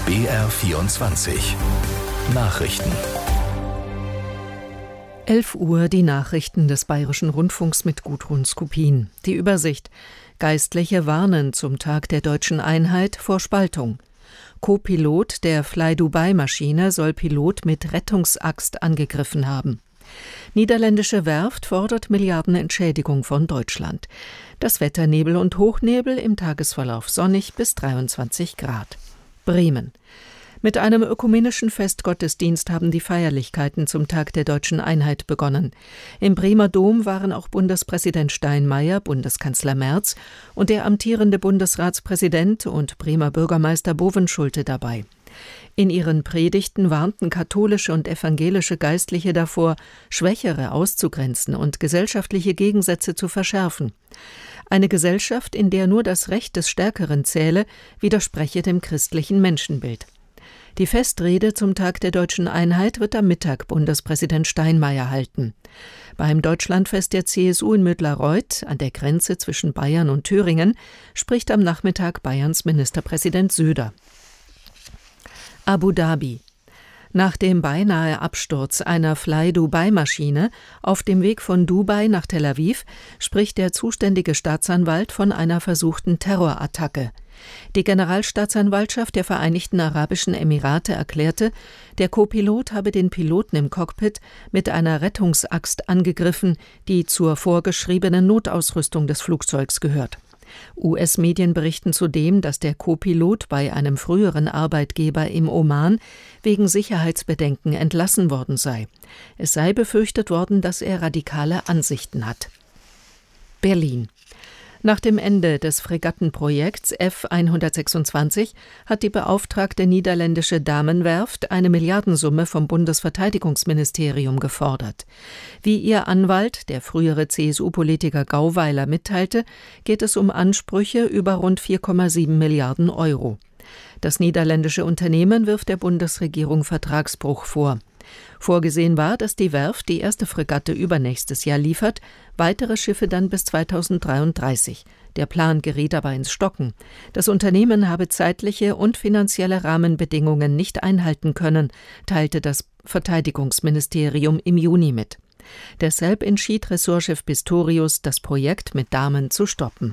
BR24 Nachrichten. 11 Uhr die Nachrichten des Bayerischen Rundfunks mit Gudrun Skupin. Die Übersicht. Geistliche warnen zum Tag der deutschen Einheit vor Spaltung. Co-Pilot der Fly-Dubai-Maschine soll Pilot mit Rettungsaxt angegriffen haben. Niederländische Werft fordert Milliardenentschädigung von Deutschland. Das Wetter: Nebel und Hochnebel, im Tagesverlauf sonnig bis 23 Grad. Bremen. Mit einem ökumenischen Festgottesdienst haben die Feierlichkeiten zum Tag der deutschen Einheit begonnen. Im Bremer Dom waren auch Bundespräsident Steinmeier, Bundeskanzler Merz und der amtierende Bundesratspräsident und Bremer Bürgermeister Bovenschulte dabei. In ihren Predigten warnten katholische und evangelische Geistliche davor, Schwächere auszugrenzen und gesellschaftliche Gegensätze zu verschärfen. Eine Gesellschaft, in der nur das Recht des Stärkeren zähle, widerspreche dem christlichen Menschenbild. Die Festrede zum Tag der deutschen Einheit wird am Mittag Bundespräsident Steinmeier halten. Beim Deutschlandfest der CSU in Müttlerreuth, an der Grenze zwischen Bayern und Thüringen, spricht am Nachmittag Bayerns Ministerpräsident Söder. Abu Dhabi. Nach dem beinahe Absturz einer Fly-Dubai-Maschine auf dem Weg von Dubai nach Tel Aviv spricht der zuständige Staatsanwalt von einer versuchten Terrorattacke. Die Generalstaatsanwaltschaft der Vereinigten Arabischen Emirate erklärte, der Co-Pilot habe den Piloten im Cockpit mit einer Rettungsaxt angegriffen, die zur vorgeschriebenen Notausrüstung des Flugzeugs gehört. US-Medien berichten zudem, dass der Co-Pilot bei einem früheren Arbeitgeber im Oman wegen Sicherheitsbedenken entlassen worden sei. Es sei befürchtet worden, dass er radikale Ansichten hat. Berlin. Nach dem Ende des Fregattenprojekts F-126 hat die beauftragte niederländische Damenwerft eine Milliardensumme vom Bundesverteidigungsministerium gefordert. Wie ihr Anwalt, der frühere CSU-Politiker Gauweiler, mitteilte, geht es um Ansprüche über rund 4,7 Milliarden Euro. Das niederländische Unternehmen wirft der Bundesregierung Vertragsbruch vor. Vorgesehen war, dass die Werft die erste Fregatte übernächstes Jahr liefert, weitere Schiffe dann bis 2033. Der Plan geriet aber ins Stocken. Das Unternehmen habe zeitliche und finanzielle Rahmenbedingungen nicht einhalten können, teilte das Verteidigungsministerium im Juni mit. Deshalb entschied Ressortchef Pistorius, das Projekt mit Damen zu stoppen.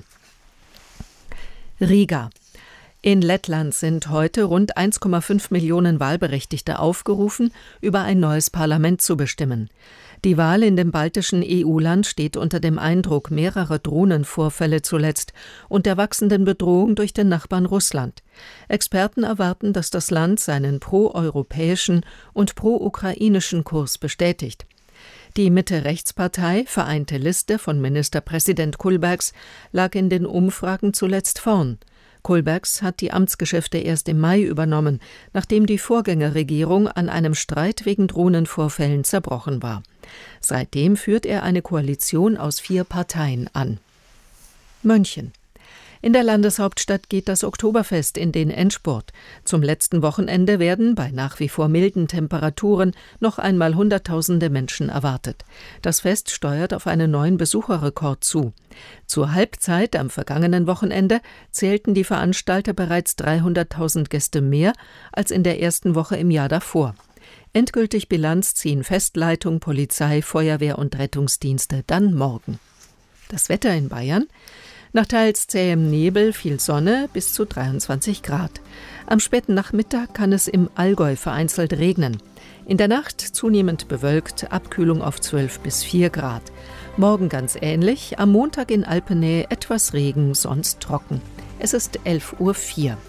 Riga. In Lettland sind heute rund 1,5 Millionen Wahlberechtigte aufgerufen, über ein neues Parlament zu bestimmen. Die Wahl in dem baltischen EU-Land steht unter dem Eindruck mehrerer Drohnenvorfälle zuletzt und der wachsenden Bedrohung durch den Nachbarn Russland. Experten erwarten, dass das Land seinen pro-europäischen und pro-ukrainischen Kurs bestätigt. Die Mitte-Rechts-Partei Vereinte Liste von Ministerpräsident Kulbergs lag in den Umfragen zuletzt vorn. Kulbergs hat die Amtsgeschäfte erst im Mai übernommen, nachdem die Vorgängerregierung an einem Streit wegen Drohnenvorfällen zerbrochen war. Seitdem führt er eine Koalition aus 4 Parteien an. München. In der Landeshauptstadt geht das Oktoberfest in den Endspurt. Zum letzten Wochenende werden bei nach wie vor milden Temperaturen noch einmal Hunderttausende Menschen erwartet. Das Fest steuert auf einen neuen Besucherrekord zu. Zur Halbzeit am vergangenen Wochenende zählten die Veranstalter bereits 300.000 Gäste mehr als in der ersten Woche im Jahr davor. Endgültig Bilanz ziehen Festleitung, Polizei, Feuerwehr und Rettungsdienste dann morgen. Das Wetter in Bayern: nach teils zähem Nebel viel Sonne bis zu 23 Grad. Am späten Nachmittag kann es im Allgäu vereinzelt regnen. In der Nacht zunehmend bewölkt, Abkühlung auf 12 bis 4 Grad. Morgen ganz ähnlich, am Montag in Alpennähe etwas Regen, sonst trocken. Es ist 11:04 Uhr.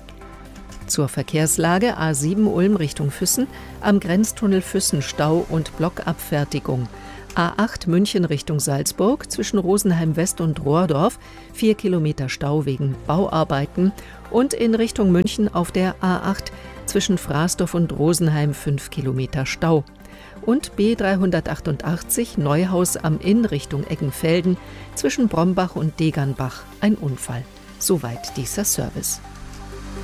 Zur Verkehrslage: A7 Ulm Richtung Füssen, am Grenztunnel Füssen Stau und Blockabfertigung. A8 München Richtung Salzburg, zwischen Rosenheim West und Rohrdorf, 4 Kilometer Stau wegen Bauarbeiten, und in Richtung München auf der A8 zwischen Fraßdorf und Rosenheim 5 Kilometer Stau. Und B388 Neuhaus am Inn Richtung Eggenfelden, zwischen Brombach und Degernbach ein Unfall. Soweit dieser Service.